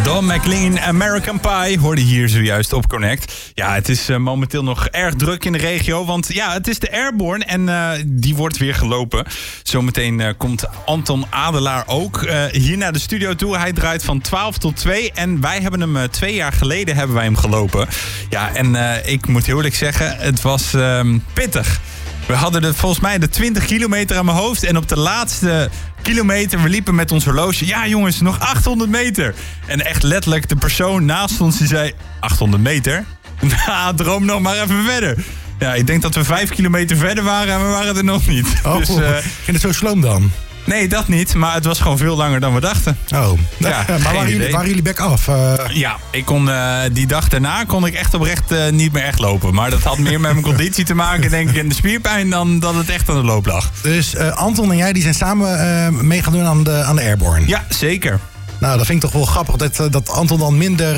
Don McLean, American Pie, hoorde hier zojuist op Connect. Ja, het is momenteel nog erg druk in de regio, want ja, het is de Airborne en die wordt weer gelopen. Zometeen komt Anton Adelaar ook hier naar de studio toe. Hij draait van 12 tot 2 en wij hebben hem 2 jaar geleden hebben wij hem gelopen. Ja, en ik moet heel eerlijk zeggen, het was pittig. We hadden volgens mij de 20 kilometer aan mijn hoofd. En op de laatste kilometer, we liepen met ons horloge. Ja jongens, nog 800 meter. En echt letterlijk de persoon naast ons die zei... 800 meter? Nou, droom nog maar even verder. Ja, ik denk dat we 5 kilometer verder waren en we waren er nog niet. Oh, dus, ging het zo sloom dan? Nee, dat niet. Maar het was gewoon veel langer dan we dachten. Oh, ja, maar waren jullie back af? Ja, ik kon die dag daarna kon ik echt oprecht niet meer echt lopen. Maar dat had meer met mijn conditie te maken, denk ik, en de spierpijn dan dat het echt aan de loop lag. Dus Anton en jij die zijn samen mee gaan doen aan de Airborne? Ja, zeker. Nou, dat vind ik toch wel grappig dat Anton dan minder,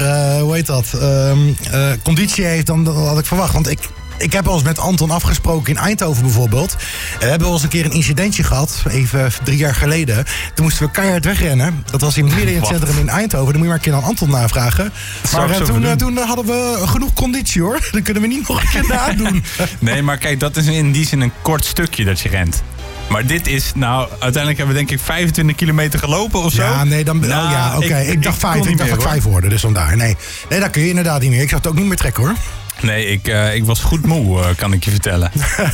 conditie heeft dan had ik verwacht. Want ik heb al eens met Anton afgesproken in Eindhoven bijvoorbeeld. We hebben wel eens een keer een incidentje gehad, even 3 jaar geleden. Toen moesten we keihard wegrennen. Dat was midden in het centrum in Eindhoven. Dan moet je maar een keer aan Anton navragen. Maar toen hadden we genoeg conditie hoor. Dan kunnen we niet nog een keer nadoen. Nee, maar kijk, dat is in die zin een kort stukje dat je rent. Maar dit is, uiteindelijk hebben we denk ik 25 kilometer gelopen of zo. Ja, nee, dan... Nou, ja, oké. Ik dacht 5. Ik dacht dat 5 worden, dus vandaar. Nee, dat kun je inderdaad niet meer. Ik zag het ook niet meer trekken, hoor. Nee, ik was goed moe, kan ik je vertellen.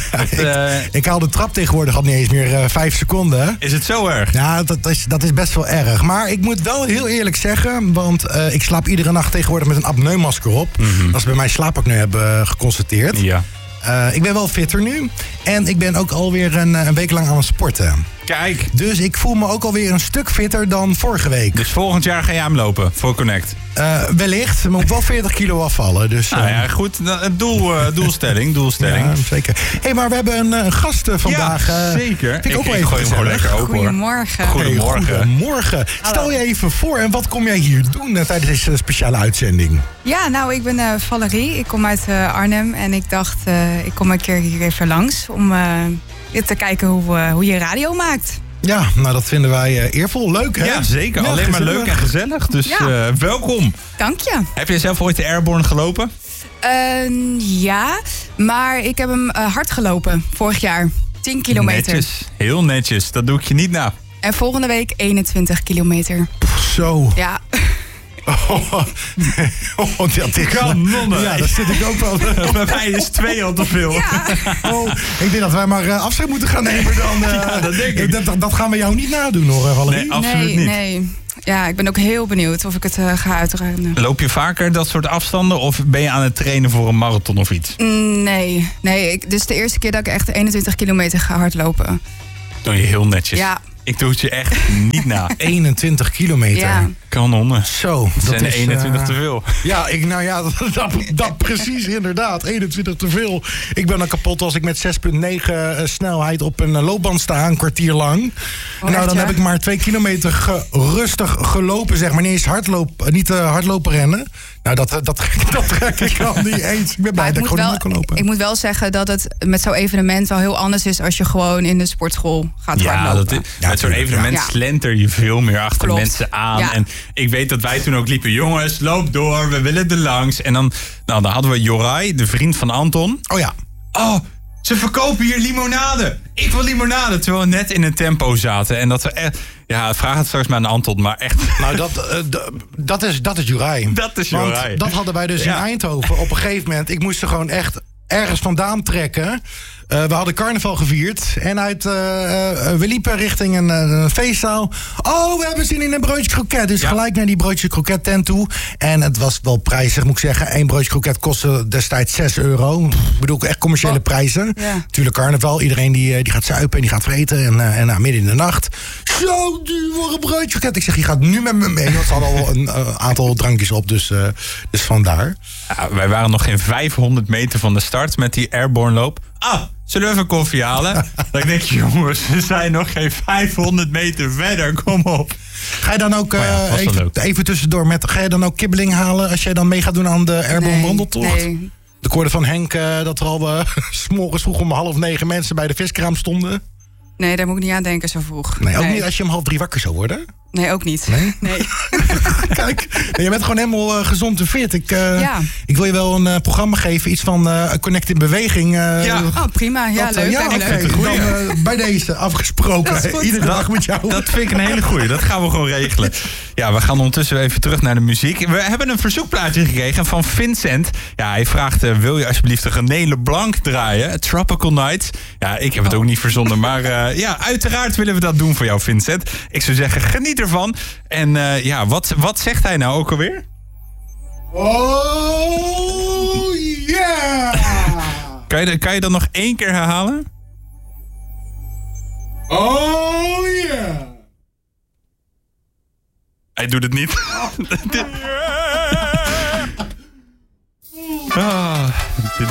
Ik haal de trap tegenwoordig al niet eens meer 5 seconden. Is het zo erg? Ja, dat is best wel erg. Maar ik moet wel heel eerlijk zeggen, want ik slaap iedere nacht tegenwoordig met een apneumasker op. Mm-hmm. Als ze bij mij slaapapneu hebben geconstateerd. Ja. Ik ben wel fitter nu. En ik ben ook alweer een week lang aan het sporten. Kijk. Dus ik voel me ook alweer een stuk fitter dan vorige week. Dus volgend jaar ga jij hem lopen voor Connect? Wellicht. Maar moet wel 40 kilo afvallen. Dus, nou ja, goed. Doelstelling. Ja, zeker. Hey, maar we hebben een gast vandaag. Ja, zeker. Vind ik ook wel even gooi hem gewoon lekker open. Goedemorgen. Goedemorgen. Stel je even voor en wat kom jij hier doen tijdens deze speciale uitzending? Ja, nou, ik ben Valerie. Ik kom uit Arnhem en ik dacht, ik kom een keer hier even langs om te kijken hoe je radio maakt. Ja, nou dat vinden wij eervol. Leuk, hè? Ja, zeker. Ja, alleen gezellig. Maar leuk en gezellig. Dus ja. Welkom. Dank je. Heb je zelf ooit de Airborne gelopen? Ja, maar ik heb hem hard gelopen vorig jaar. 10 kilometer. Netjes, heel netjes. Dat doe ik je niet na. En volgende week 21 kilometer. Zo. Ja. Dat is kanonnen. Ja, dat zit ik ook wel. Bij mij is 2 al te veel. Ja. Ik denk dat wij maar afscheid moeten gaan nemen dan. Ja, dat denk ik. Dat gaan we jou niet nadoen hoor, Valerie. Nee, absoluut niet. Nee. Ja, ik ben ook heel benieuwd of ik het ga uitruimen. Loop je vaker dat soort afstanden of ben je aan het trainen voor een marathon of iets? Nee. Dit is de eerste keer dat ik echt 21 kilometer ga hardlopen. Doe je heel netjes. Ja. Ik doe het je echt niet na. 21 kilometer. Ja. Kanonnen. Zo. Dat zijn 21 te veel. Ja, dat precies inderdaad. 21 te veel. Ik ben dan kapot als ik met 6,9 snelheid op een loopband sta, een kwartier lang. Dan heb ik maar 2 kilometer rustig gelopen, zeg maar. Niet hardlopen rennen. Nou, dat trek ik al niet eens. Ik ben blij dat ik gewoon niet kan lopen. Ik moet wel zeggen dat het met zo'n evenement wel heel anders is als je gewoon in de sportschool gaat hardlopen. Met zo'n evenement slenter je veel meer achter mensen aan. Ja. En ik weet dat wij toen ook liepen, jongens, loop door, we willen er langs. En dan hadden we Jorai, de vriend van Anton. Oh ja. Oh, ze verkopen hier limonade. Ik wil limonade, terwijl we net in een tempo zaten. En dat we echt... Ja, vraag het straks maar aan Anton, maar echt... Nou, dat is Jorai. Dat is Jorai. Want dat hadden wij dus in Eindhoven. Op een gegeven moment, ik moest er gewoon echt ergens vandaan trekken. We hadden carnaval gevierd. En we liepen richting een feestzaal. Oh, we hebben zin in een broodje kroket. Dus gelijk naar die broodje kroket tent toe. En het was wel prijzig, moet ik zeggen. 1 broodje kroket kostte destijds €6. Ik bedoel, echt commerciële prijzen. Ja. Tuurlijk carnaval. Iedereen die gaat zuipen en die gaat vreten. En midden in de nacht. Zo duur voor een broodje kroket. Ik zeg, je gaat nu met me mee. Want ze hadden al een aantal drankjes op. Dus vandaar. Ja, wij waren nog geen 500 meter van de start met die Airborne loop. Zullen we even koffie halen? Dan denk je, jongens, we zijn nog geen 500 meter verder, kom op. Ga je dan ook, even tussendoor, ga je dan ook kibbeling halen als jij dan mee gaat doen aan de Airborne wandeltocht? Nee. De hoorde van Henk dat er al 's morgens vroeg om 8:30 mensen bij de viskraam stonden. Nee, daar moet ik niet aan denken zo vroeg. Nee, ook niet als je om 2:30 wakker zou worden? Nee, ook niet. Nee? Nee. Kijk, je bent gewoon helemaal gezond en fit. Ik wil je wel een programma geven, iets van Connect in Beweging. Oh, prima. Ja, leuk. Dan bij deze afgesproken. Iedere dag met jou. Dat vind ik een hele goeie. Dat gaan we gewoon regelen. Ja, we gaan ondertussen even terug naar de muziek. We hebben een verzoekplaatje gekregen van Vincent. Ja, hij vraagt, wil je alsjeblieft de René LeBlanc draaien? Tropical Nights. Ja, ik heb het ook niet verzonnen. Maar uiteraard willen we dat doen voor jou, Vincent. Ik zou zeggen, geniet ervan. En wat zegt hij nou ook alweer? Oh, yeah! Kan je dat nog 1 keer herhalen? Oh, yeah! Hij doet het niet. Dit